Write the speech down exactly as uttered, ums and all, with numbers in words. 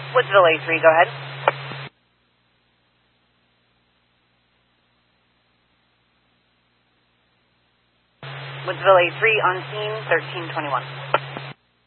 Woodsville A three, go ahead. Woodsville A three on scene, thirteen twenty-one.